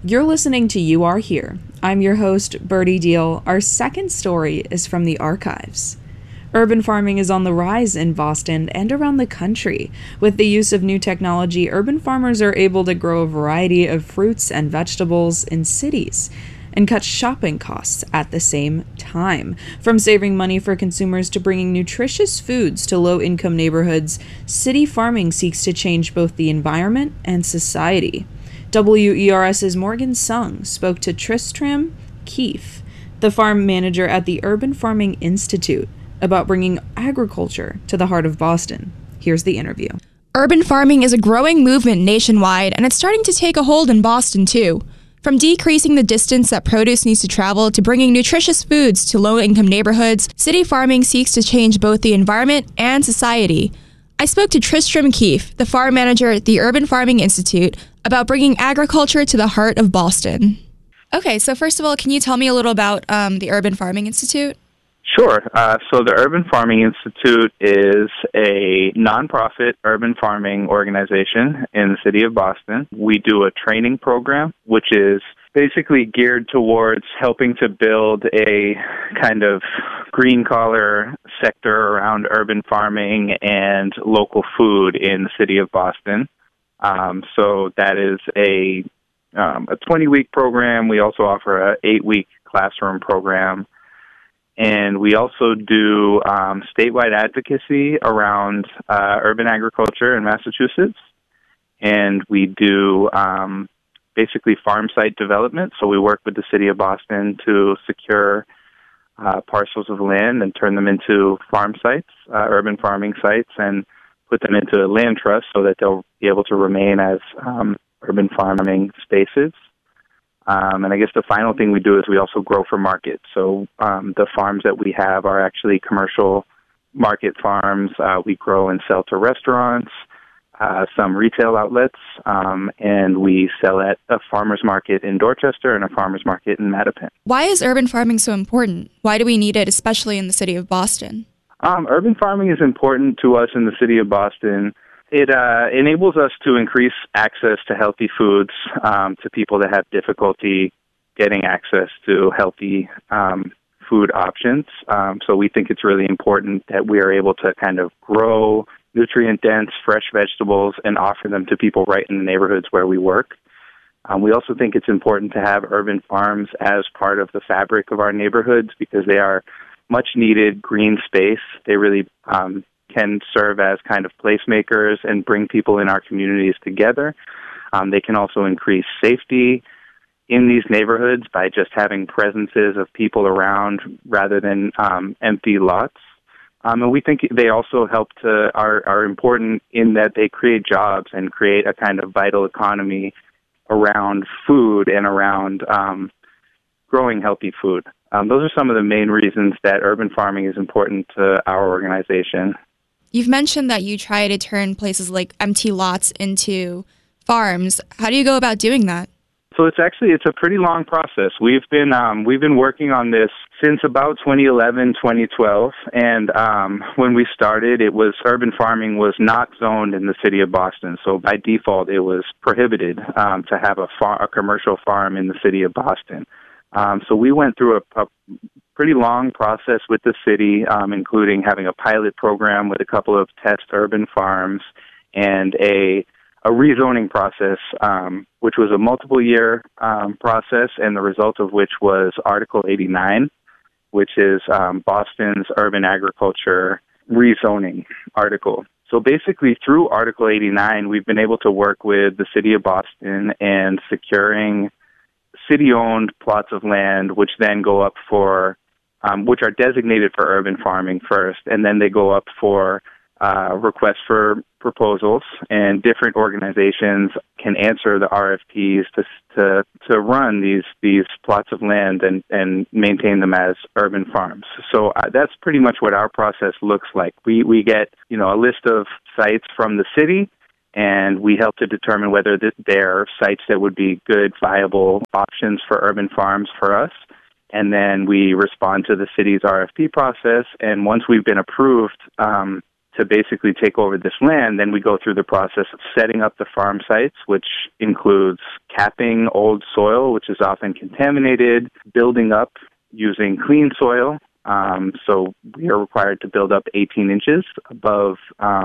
You're listening to You Are Here. I'm your host, Birdie Deal. Our second story is from the archives. Urban farming is on the rise in Boston and around the country. With the use of new technology, urban farmers are able to grow a variety of fruits and vegetables in cities and cut shopping costs at the same time. From saving money for consumers to bringing nutritious foods to low-income neighborhoods, city farming seeks to change both the environment and society. WERS's Morgan Sung spoke to Tristram Keefe, the farm manager at the Urban Farming Institute, about bringing agriculture to the heart of Boston. Here's the interview. Urban farming is a growing movement nationwide, and it's starting to take a hold in Boston, too. From decreasing the distance that produce needs to travel to bringing nutritious foods to low-income neighborhoods, city farming seeks to change both the environment and society. I spoke to Tristram Keefe, the farm manager at the Urban Farming Institute, about bringing agriculture to the heart of Boston. Okay, so first of all, can you tell me a little about the Urban Farming Institute? Sure. So the Urban Farming Institute is a nonprofit urban farming organization in the city of Boston. We do a training program, which is basically geared towards helping to build a kind of green-collar sector around urban farming and local food in the city of Boston. So that is a 20-week program. We also offer an 8-week classroom program. And we also do statewide advocacy around urban agriculture in Massachusetts. And we do basically farm site development. So we work with the city of Boston to secure parcels of land and turn them into farm sites, urban farming sites, and put them into a land trust so that they'll be able to remain as urban farming spaces. And I guess the final thing we do is we also grow for market. So the farms that we have are actually commercial market farms. We grow and sell to restaurants, some retail outlets, and we sell at a farmer's market in Dorchester and a farmer's market in Mattapan. Why is urban farming so important? Why do we need it, especially in the city of Boston? Urban farming is important to us in the city of Boston. It enables us to increase access to healthy foods to people that have difficulty getting access to healthy food options. So we think it's really important that we are able to kind of grow nutrient-dense, fresh vegetables and offer them to people right in the neighborhoods where we work. We also think it's important to have urban farms as part of the fabric of our neighborhoods because they are much-needed green space. They really can serve as kind of placemakers and bring people in our communities together. They can also increase safety in these neighborhoods by just having presences of people around rather than empty lots. And we think they also are important in that they create jobs and create a kind of vital economy around food and around growing healthy food. Those are some of the main reasons that urban farming is important to our organization. You've mentioned that you try to turn places like empty lots into farms. How do you go about doing that? So it's a pretty long process. We've been working on this since about 2011, 2012, and when we started, urban farming was not zoned in the city of Boston. So by default, it was prohibited to have a commercial farm in the city of Boston. So we went through a pretty long process with the city, including having a pilot program with a couple of test urban farms and a rezoning process, which was a multiple-year process, and the result of which was Article 89, which is Boston's urban agriculture rezoning article. So basically, through Article 89, we've been able to work with the city of Boston and securing city-owned plots of land, which then go up for, which are designated for urban farming first, and then they go up for requests for proposals, and different organizations can answer the RFPs to run these plots of land and maintain them as urban farms. So that's pretty much what our process looks like. We get a list of sites from the city, and we help to determine whether they're sites that would be good, viable options for urban farms for us. And then we respond to the city's RFP process, and once we've been approved to basically take over this land, then we go through the process of setting up the farm sites, which includes capping old soil, which is often contaminated, building up using clean soil. So we are required to build up 18 inches above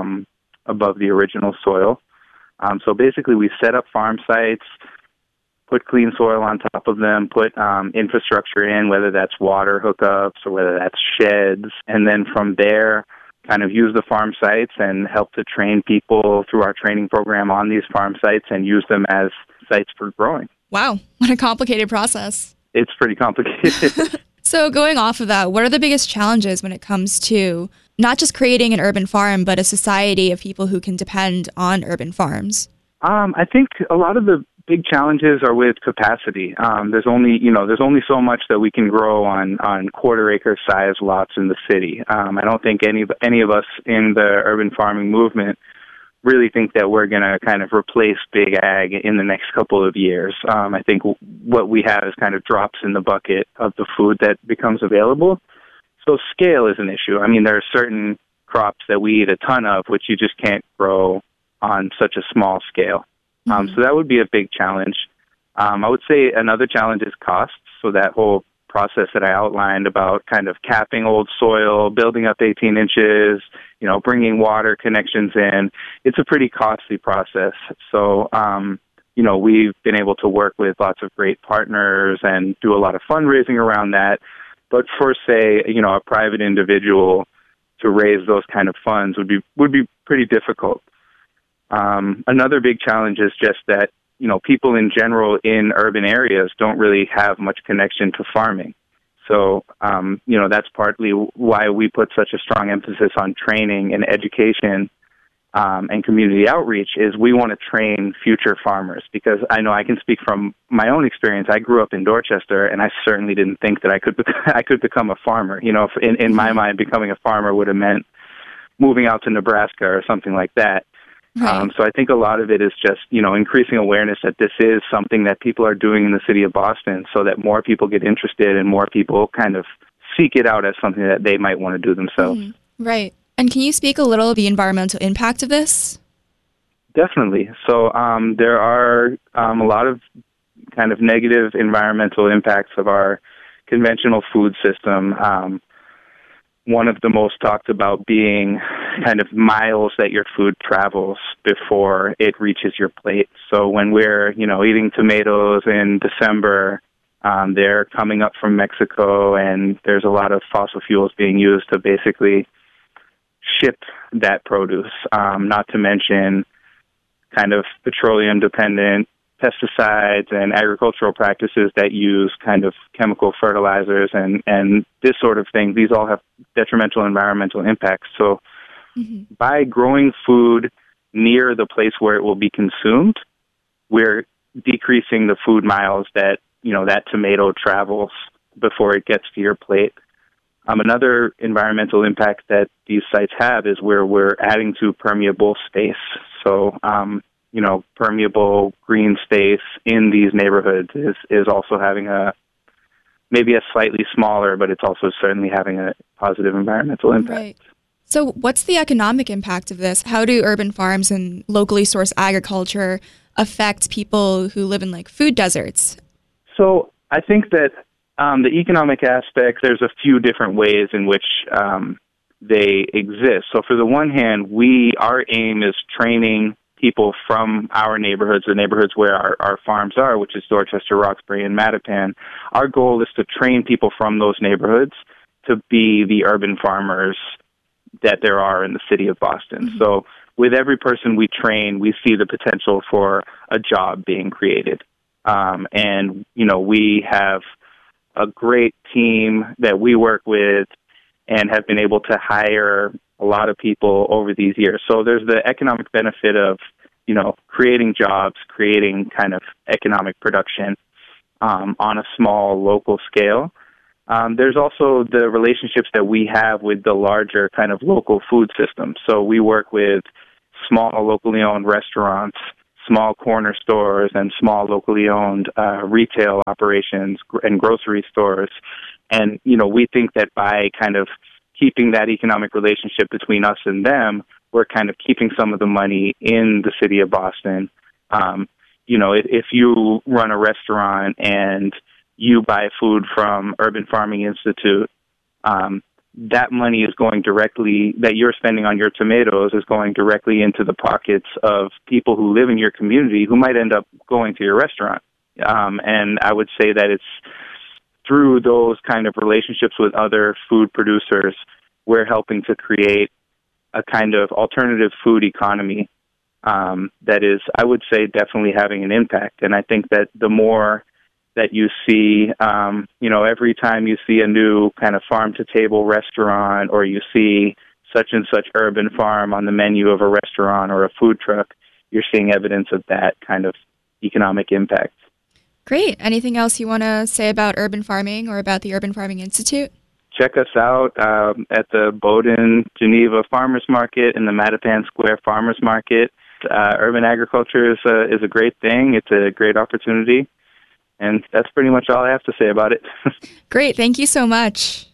the original soil. So basically, we set up farm sites, put clean soil on top of them, put infrastructure in, whether that's water hookups or whether that's sheds, and then from there, kind of use the farm sites and help to train people through our training program on these farm sites and use them as sites for growing. Wow, what a complicated process. It's pretty complicated. So going off of that, what are the biggest challenges when it comes to not just creating an urban farm, but a society of people who can depend on urban farms? I think a lot of the big challenges are with capacity. There's only so much that we can grow on quarter-acre size lots in the city. I don't think any of us in the urban farming movement really think that we're going to kind of replace big ag in the next couple of years. I think what we have is kind of drops in the bucket of the food that becomes available. So scale is an issue. I mean, there are certain crops that we eat a ton of, which you just can't grow on such a small scale. So that would be a big challenge. I would say another challenge is costs. So that whole process that I outlined about kind of capping old soil, building up 18 inches, bringing water connections in, it's a pretty costly process. So, we've been able to work with lots of great partners and do a lot of fundraising around that. But for, say, a private individual to raise those kind of funds would be pretty difficult. Another big challenge is just that, people in general in urban areas don't really have much connection to farming. So, that's partly why we put such a strong emphasis on training and education and community outreach is we want to train future farmers, because I know I can speak from my own experience. I grew up in Dorchester, and I certainly didn't think that I could become a farmer. In my mind, becoming a farmer would have meant moving out to Nebraska or something like that. Right. So I think a lot of it is just, increasing awareness that this is something that people are doing in the city of Boston so that more people get interested and more people kind of seek it out as something that they might want to do themselves. Right. And can you speak a little of the environmental impact of this? Definitely. So there are a lot of kind of negative environmental impacts of our conventional food system. One of the most talked about being kind of miles that your food travels before it reaches your plate. So when we're, eating tomatoes in December, they're coming up from Mexico, and there's a lot of fossil fuels being used to basically ship that produce, not to mention kind of petroleum-dependent pesticides and agricultural practices that use kind of chemical fertilizers and this sort of thing. These all have detrimental environmental impacts. So by growing food near the place where it will be consumed, we're decreasing the food miles that, that tomato travels before it gets to your plate. Another environmental impact that these sites have is where we're adding to permeable space. So, permeable green space in these neighborhoods is also having maybe a slightly smaller, but it's also certainly having a positive environmental impact. Right. So what's the economic impact of this? How do urban farms and locally sourced agriculture affect people who live in food deserts? So I think that the economic aspect, there's a few different ways in which they exist. So for the one hand, our aim is training people from our neighborhoods, the neighborhoods where our farms are, which is Dorchester, Roxbury, and Mattapan. Our goal is to train people from those neighborhoods to be the urban farmers that there are in the city of Boston. So with every person we train, we see the potential for a job being created. And, we have a great team that we work with and have been able to hire a lot of people over these years. So there's the economic benefit of, creating jobs, creating kind of economic production on a small local scale. There's also the relationships that we have with the larger kind of local food system. So we work with small locally owned restaurants, small corner stores, and small locally owned retail operations and grocery stores. And, we think that by kind of keeping that economic relationship between us and them, we're kind of keeping some of the money in the city of Boston. if you run a restaurant and you buy food from Urban Farming Institute, that money is going directly, that you're spending on your tomatoes is going directly into the pockets of people who live in your community who might end up going to your restaurant. And I would say that it's through those kind of relationships with other food producers, we're helping to create a kind of alternative food economy that is, I would say, definitely having an impact. And I think that the more that you see, every time you see a new kind of farm-to-table restaurant, or you see such and such urban farm on the menu of a restaurant or a food truck, you're seeing evidence of that kind of economic impact. Great. Anything else you want to say about urban farming or about the Urban Farming Institute? Check us out at the Bowdoin, Geneva Farmers Market and the Mattapan Square Farmers Market. Urban agriculture is a great thing. It's a great opportunity. And that's pretty much all I have to say about it. Great. Thank you so much.